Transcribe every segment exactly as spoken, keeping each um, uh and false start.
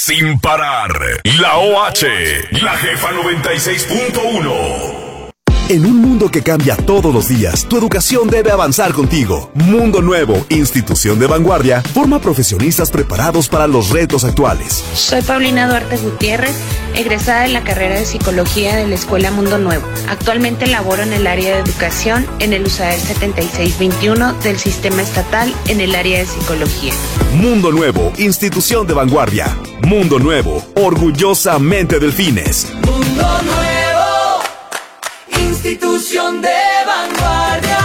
Sin parar, la O H, la jefa noventa y seis punto uno. En un mundo que cambia todos los días, tu educación debe avanzar contigo. Mundo Nuevo, institución de vanguardia, forma profesionistas preparados para los retos actuales. Soy Paulina Duarte Gutiérrez, egresada de la carrera de Psicología de la Escuela Mundo Nuevo. Actualmente laboro en el área de educación en el U S A E R setenta y seis veintiuno del Sistema Estatal en el área de Psicología. Mundo Nuevo, institución de vanguardia. Mundo Nuevo, orgullosamente Delfines. Mundo Nuevo, institución de vanguardia.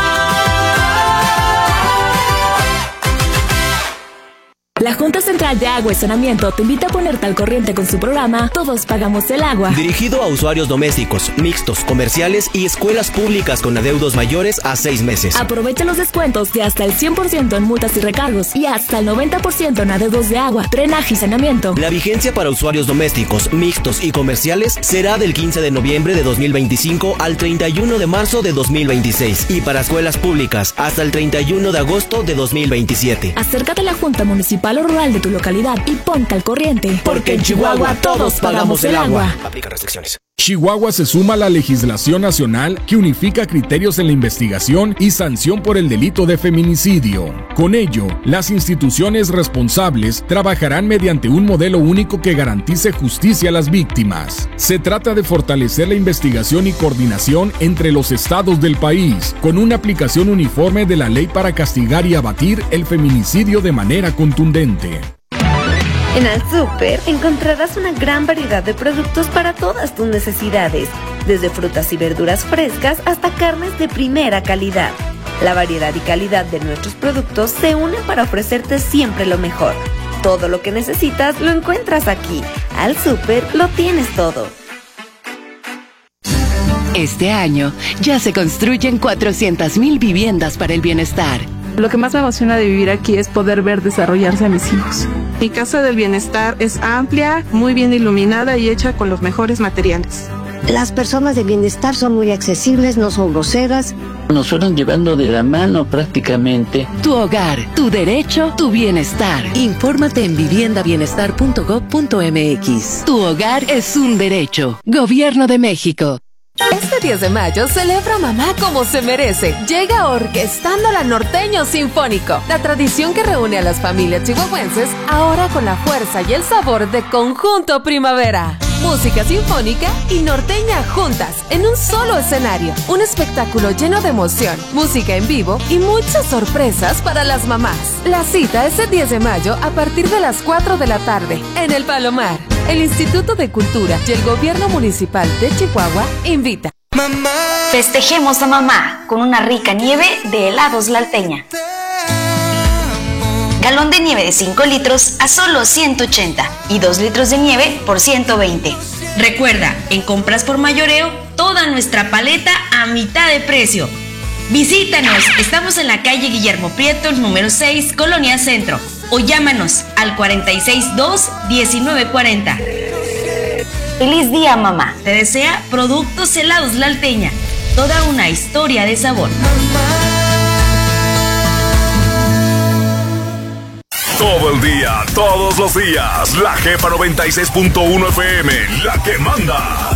La Junta Central de Agua y Saneamiento te invita a ponerte al corriente con su programa Todos Pagamos el Agua. Dirigido a usuarios domésticos, mixtos, comerciales y escuelas públicas con adeudos mayores a seis meses. Aprovecha los descuentos de hasta el cien por ciento en multas y recargos y hasta el noventa por ciento en adeudos de agua, drenaje y saneamiento. La vigencia para usuarios domésticos, mixtos y comerciales será del quince de noviembre de dos mil veinticinco al treinta y uno de marzo de dos mil veintiséis y para escuelas públicas hasta el treinta y uno de agosto de dos mil veintisiete. Acércate a la Junta Municipal o Rural de tu localidad y ponte al corriente. Porque en Chihuahua todos pagamos el agua. Aplica restricciones. Chihuahua se suma a la legislación nacional que unifica criterios en la investigación y sanción por el delito de feminicidio. Con ello, las instituciones responsables trabajarán mediante un modelo único que garantice justicia a las víctimas. Se trata de fortalecer la investigación y coordinación entre los estados del país, con una aplicación uniforme de la ley para castigar y abatir el feminicidio de manera contundente. En Al Súper encontrarás una gran variedad de productos para todas tus necesidades, desde frutas y verduras frescas hasta carnes de primera calidad. La variedad y calidad de nuestros productos se unen para ofrecerte siempre lo mejor. Todo lo que necesitas lo encuentras aquí. Al Súper lo tienes todo. Este año ya se construyen cuatrocientas mil viviendas para el bienestar. Lo que más me emociona de vivir aquí es poder ver desarrollarse a mis hijos. Mi casa del bienestar es amplia, muy bien iluminada y hecha con los mejores materiales. Las personas de bienestar son muy accesibles, no son groseras. Nos fueron llevando de la mano prácticamente. Tu hogar, tu derecho, tu bienestar. Infórmate en vivienda bienestar punto gob punto m x. Tu hogar es un derecho. Gobierno de México. Este diez de mayo celebra a mamá como se merece. Llega Orquestando la Norteño Sinfónico, la tradición que reúne a las familias chihuahuenses, ahora con la fuerza y el sabor de Conjunto Primavera. Música sinfónica y norteña juntas en un solo escenario. Un espectáculo lleno de emoción, música en vivo y muchas sorpresas para las mamás. La cita es el diez de mayo a partir de las cuatro de la tarde en el Palomar. El Instituto de Cultura y el Gobierno Municipal de Chihuahua invita. Mamá. Festejemos a mamá con una rica nieve de helados La Alteña. Galón de nieve de cinco litros a solo ciento ochenta y dos litros de nieve por ciento veinte. Recuerda, en compras por mayoreo, toda nuestra paleta a mitad de precio. Visítanos, estamos en la calle Guillermo Prieto, número seis, Colonia Centro. O llámanos al cuarenta y seis dos diecinueve cuarenta. Feliz día, mamá. Te desea Productos Helados La Alteña. Toda una historia de sabor. Todo el día, todos los días, la jefa noventa y seis punto uno F M, la que manda.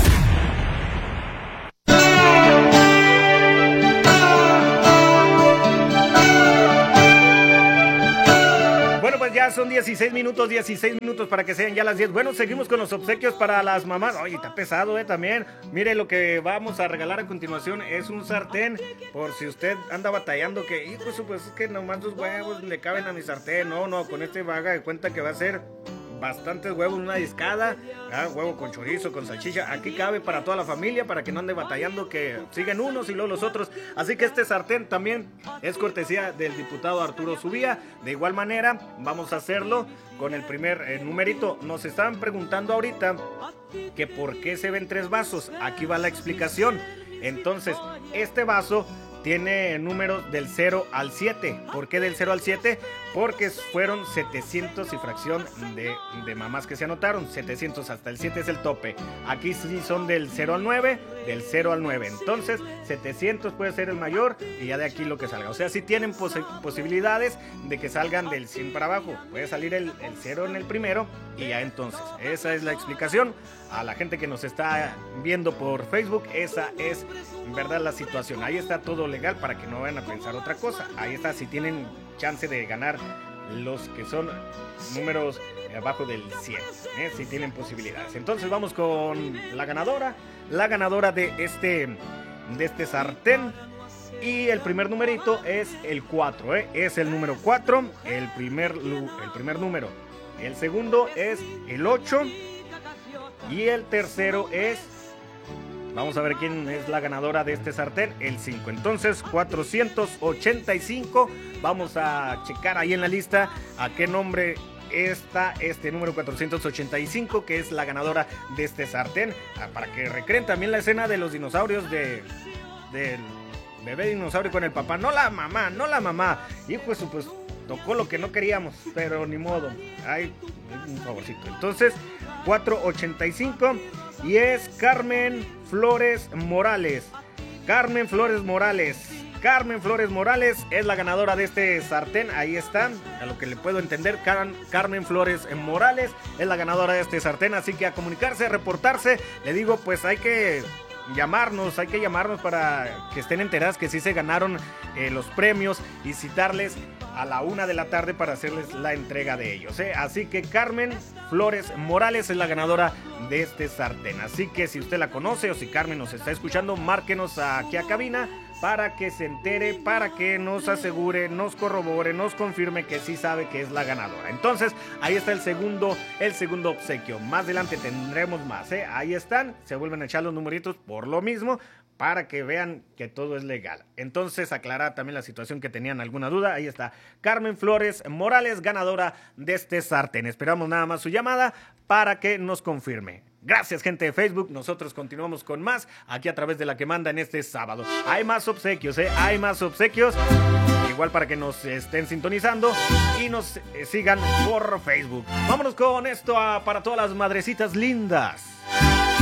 Ya son dieciséis minutos, dieciséis minutos para que sean ya las diez. Bueno, seguimos con los obsequios para las mamás. Oye, está pesado, eh, también. Mire, lo que vamos a regalar a continuación es un sartén. Por si usted anda batallando que, hijo, pues es que nomás dos huevos le caben a mi sartén. No, no, con este haga de cuenta que va a ser bastantes huevos, una discada, ¿ah? Huevo con chorizo, con salchicha. Aquí cabe para toda la familia, para que no ande batallando que siguen unos y luego los otros. Así que este sartén también es cortesía del diputado Arturo Subía. De igual manera, vamos a hacerlo con el primer eh, numerito. Nos estaban preguntando ahorita que por qué se ven tres vasos. Aquí va la explicación. Entonces, este vaso tiene números del cero al siete. ¿Por qué del cero al siete? porque fueron setecientos y fracción de, de mamás que se anotaron. setecientos hasta el siete es el tope. Aquí sí son del cero al nueve, del cero al nueve. Entonces setecientos puede ser el mayor y ya de aquí lo que salga. O sea, sí tienen pos posibilidades de que salgan del cien para abajo. Puede salir el, el cero en el primero y ya entonces. Esa es la explicación. A la gente que nos está viendo por Facebook, esa es verdad la situación. Ahí está todo legal para que no vayan a pensar otra cosa. Ahí está, si tienen chance de ganar los que son números abajo del cien, ¿eh? Si tienen posibilidades. Entonces vamos con la ganadora, la ganadora de este, de este sartén. Y el primer numerito es el cuatro, ¿eh? Es el número cuatro, el primer, el primer número. El segundo es el ocho. Y el tercero es, vamos a ver quién es la ganadora de este sartén, el cinco. Entonces, cuatrocientos ochenta y cinco. Vamos a checar ahí en la lista a qué nombre está este número cuatrocientos ochenta y cinco, que es la ganadora de este sartén. Para que recreen también la escena de los dinosaurios de del bebé dinosaurio con el papá. No la mamá, no la mamá. Hijo de su, pues tocó lo que no queríamos, pero ni modo. Ay, un favorcito. Entonces, cuatrocientos ochenta y cinco y es Carmen Flores Morales. Carmen Flores Morales. Carmen Flores Morales es la ganadora de este sartén. Ahí está, a lo que le puedo entender, Car Carmen Flores Morales es la ganadora de este sartén. Así que a comunicarse, a reportarse. Le digo, pues hay que llamarnos, hay que llamarnos para que estén enteradas que sí se ganaron eh, los premios y citarles a la una de la tarde para hacerles la entrega de ellos, ¿eh? Así que Carmen Flores Morales es la ganadora de este sartén. Así que si usted la conoce o si Carmen nos está escuchando, márquenos aquí a cabina para que se entere, para que nos asegure, nos corrobore, nos confirme que sí sabe que es la ganadora. Entonces, ahí está el segundo, el segundo obsequio. Más adelante tendremos más, ¿eh? Ahí están, se vuelven a echar los numeritos por lo mismo, para que vean que todo es legal. Entonces, aclarar también la situación que tenían alguna duda. Ahí está, Carmen Flores Morales, ganadora de este sartén. Esperamos nada más su llamada para que nos confirme. Gracias, gente de Facebook. Nosotros continuamos con más aquí a través de La que Manda en este sábado. Hay más obsequios, ¿eh? Hay más obsequios. Igual para que nos estén sintonizando y nos eh, sigan por Facebook. Vámonos con esto a, para todas las madrecitas lindas.